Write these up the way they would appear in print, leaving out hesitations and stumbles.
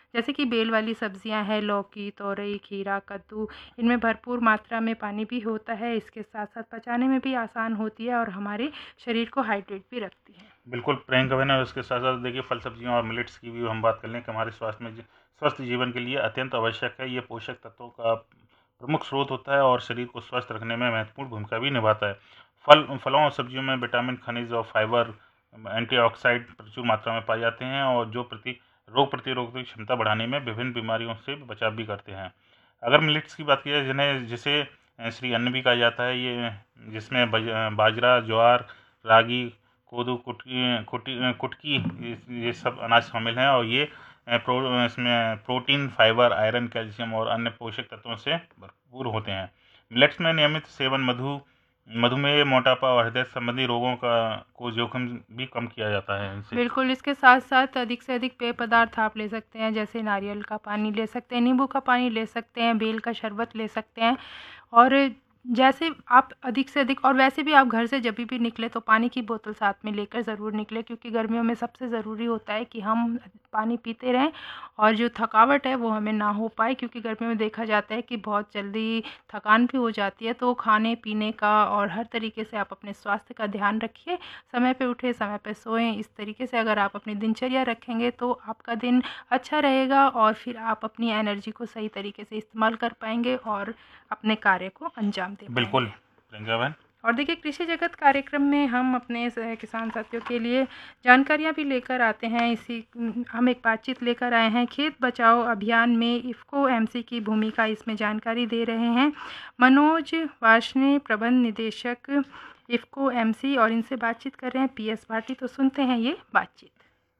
जैसे कि बेल वाली सब्जियां हैं, लौकी, तोरई, खीरा, कद्दू, इनमें भरपूर मात्रा में पानी भी होता है। इसके साथ साथ पचाने में भी आसान होती है और हमारे शरीर को हाइड्रेट भी रखती है। बिल्कुल प्रियंका बहन, और उसके साथ साथ देखिए फल सब्जियों और मिलेट्स की भी हम बात कर लें कि हमारे स्वास्थ्य में स्वस्थ जीवन के लिए अत्यंत आवश्यक है। ये पोषक तत्वों का प्रमुख स्रोत होता है और शरीर को स्वस्थ रखने में महत्वपूर्ण भूमिका भी निभाता है। फलों और सब्जियों में विटामिन, खनिज और फाइबर, एंटीऑक्सीडेंट प्रचुर मात्रा में पाए जाते हैं और जो रोग प्रतिरोधक क्षमता बढ़ाने में विभिन्न बीमारियों से बचाव भी करते हैं। अगर मिलेट्स की बात की जाए, जिसे श्री अन्न भी कहा जाता है, ये जिसमें बाजरा, ज्वार, रागी, कोदू, कुटकी, ये सब अनाज शामिल हैं और ये इसमें प्रोटीन, फाइबर, आयरन, कैल्शियम और अन्य पोषक तत्वों से भरपूर होते हैं। मिलेट्स में नियमित सेवन मधुमेह, मोटापा और हृदय संबंधी रोगों को जोखिम भी कम किया जाता है इनसे। बिल्कुल, इसके साथ साथ अधिक से अधिक पेय पदार्थ आप ले सकते हैं, जैसे नारियल का पानी ले सकते हैं, नींबू का पानी ले सकते हैं, बेल का शरबत ले सकते हैं। और जैसे आप अधिक से अधिक, और वैसे भी आप घर से जब भी निकले तो पानी की बोतल साथ में लेकर ज़रूर निकले, क्योंकि गर्मियों में सबसे ज़रूरी होता है कि हम पानी पीते रहें और जो थकावट है वो हमें ना हो पाए, क्योंकि गर्मियों में देखा जाता है कि बहुत जल्दी थकान भी हो जाती है। तो खाने पीने का और हर तरीके से आप अपने स्वास्थ्य का ध्यान रखिए, समय पे उठें, समय पे सोएं। इस तरीके से अगर आप अपनी दिनचर्या रखेंगे तो आपका दिन अच्छा रहेगा और फिर आप अपनी एनर्जी को सही तरीके से इस्तेमाल कर पाएंगे और अपने कार्य को अंजाम दे बिल्कुल पाएंगे। प्रियंका बहन। और देखिए, कृषि जगत कार्यक्रम में हम अपने किसान साथियों के लिए जानकारियां भी लेकर आते हैं। हम एक बातचीत लेकर आए हैं, खेत बचाओ अभियान में इफ़को एमसी की भूमिका, इसमें जानकारी दे रहे हैं मनोज वार्ष्णेय, प्रबंध निदेशक इफ़को एमसी, और इनसे बातचीत कर रहे हैं पीएस भाटी। तो सुनते हैं ये बातचीत।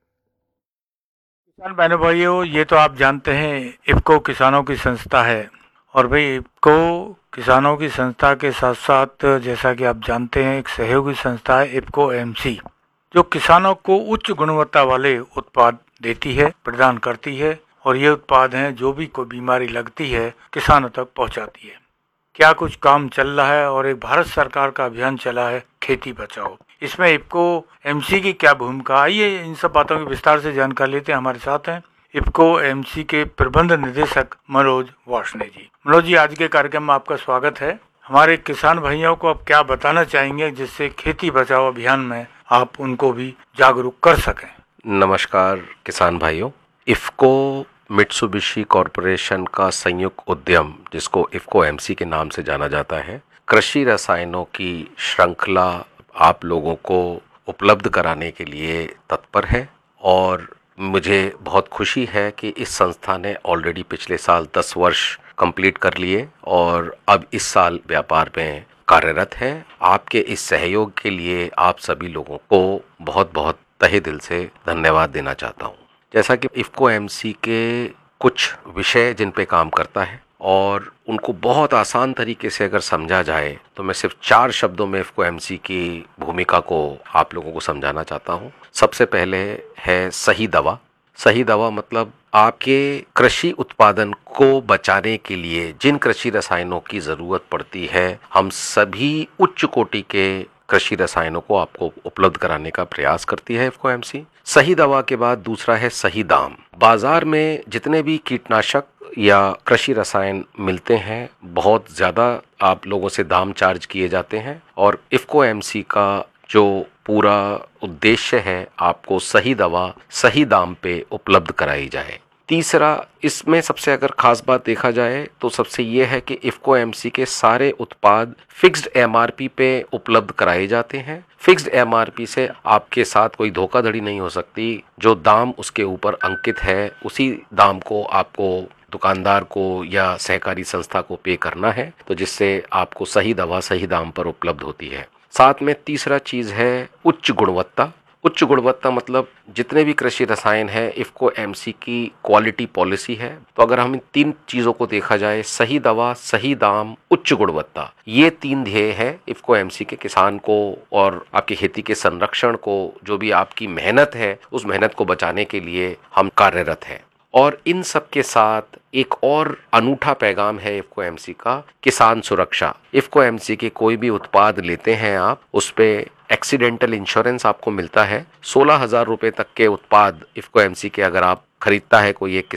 किसान बहनों भाइयों, ये तो आप जानते हैं इफ़को किसानों की संस्था है। और भाई, इफ़को किसानों की संस्था के साथ साथ जैसा कि आप जानते हैं एक सहयोगी संस्था है इफ़को एमसी, जो किसानों को उच्च गुणवत्ता वाले उत्पाद देती है, प्रदान करती है। और ये उत्पाद हैं जो भी कोई बीमारी लगती है किसानों तक पहुंचाती है। क्या कुछ काम चल रहा है, और एक भारत सरकार का अभियान चला है खेती बचाओ, इसमें इफ़को एमसी की क्या भूमिका, आइए इन सब बातों की विस्तार से जानकारी लेते हैं। हमारे साथ हैं इफ़को एमसी के प्रबंध निदेशक मनोज वार्ष्णेय जी। मनोज जी, आज के कार्यक्रम में आपका स्वागत है। हमारे किसान भाइयों को आप क्या बताना चाहेंगे जिससे खेती बचाओ अभियान में आप उनको भी जागरूक कर सकें? नमस्कार किसान भाइयों। इफ़को मित्सुबिशी कॉरपोरेशन का संयुक्त उद्यम, जिसको इफ़को एमसी के नाम से जाना जाता है, कृषि रसायनों की श्रृंखला आप लोगों को उपलब्ध कराने के लिए तत्पर है। और मुझे बहुत खुशी है कि इस संस्था ने ऑलरेडी पिछले साल 10 वर्ष कंप्लीट कर लिए और अब इस साल व्यापार में कार्यरत है। आपके इस सहयोग के लिए आप सभी लोगों को बहुत बहुत तहे दिल से धन्यवाद देना चाहता हूँ। जैसा कि इफ़को एमसी के कुछ विषय जिन पे काम करता है और उनको बहुत आसान तरीके से अगर समझा जाए तो मैं सिर्फ 4 शब्दों में इफ़को एमसी की भूमिका को आप लोगों को समझाना चाहता हूँ। सबसे पहले है सही दवा। सही दवा मतलब आपके कृषि उत्पादन को बचाने के लिए जिन कृषि रसायनों की ज़रूरत पड़ती है, हम सभी उच्च कोटि के कृषि रसायनों को आपको उपलब्ध कराने का प्रयास करती है इफ़को एमसी। सही दवा के बाद दूसरा है सही दाम। बाजार में जितने भी कीटनाशक या कृषि रसायन मिलते हैं, बहुत ज़्यादा आप लोगों से दाम चार्ज किए जाते हैं और इफ़को एमसी का जो पूरा उद्देश्य है आपको सही दवा सही दाम पे उपलब्ध कराई जाए। तीसरा, इसमें सबसे अगर खास बात देखा जाए तो सबसे ये है कि इफ़को एमसी के सारे उत्पाद फिक्स्ड एमआरपी पे उपलब्ध कराए जाते हैं। फिक्स्ड एमआरपी से आपके साथ कोई धोखाधड़ी नहीं हो सकती। जो दाम उसके ऊपर अंकित है उसी दाम को आपको दुकानदार को या सहकारी संस्था को पे करना है, तो जिससे आपको सही दवा सही दाम पर उपलब्ध होती है। साथ में तीसरा चीज़ है उच्च गुणवत्ता। उच्च गुणवत्ता मतलब जितने भी कृषि रसायन है, इफ़को एमसी की क्वालिटी पॉलिसी है। तो अगर हम इन 3 चीज़ों को देखा जाए, सही दवा, सही दाम, उच्च गुणवत्ता, ये 3 ध्येय है इफ़को एमसी के किसान को और आपकी खेती के संरक्षण को, जो भी आपकी मेहनत है उस मेहनत को बचाने के लिए हम कार्यरत हैं। और इन सब के साथ एक और अनूठा पैगाम है इफ़को एमसी का, किसान सुरक्षा। इफ़को एमसी के कोई भी उत्पाद लेते हैं आप, उस पे एक्सीडेंटल इंश्योरेंस आपको मिलता है। 16,000 रुपए तक के उत्पाद इफ़को एमसी के अगर आप खरीदता है कोई एक